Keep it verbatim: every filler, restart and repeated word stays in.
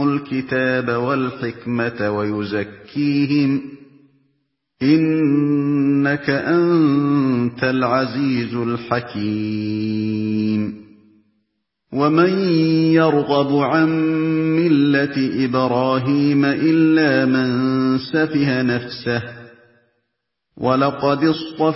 الكتاب والحكمة ويزكيهم إنك أنت العزيز الحكيم ومن يرغب عن ملة إبراهيم إلا من سفه نفسه ولقد اصطفيناه